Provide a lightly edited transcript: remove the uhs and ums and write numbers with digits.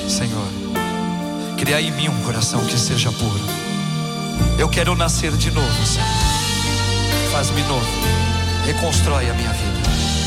Senhor, cria em mim um coração que seja puro. Eu quero nascer de novo, Senhor. Faz-me novo, reconstrói a minha vida.